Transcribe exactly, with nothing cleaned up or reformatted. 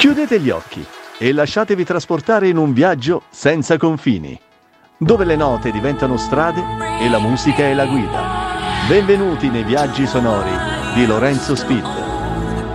Chiudete gli occhi e lasciatevi trasportare in un viaggio senza confini, dove le note diventano strade e la musica è la guida. Benvenuti nei viaggi sonori di Lorenzo Spid.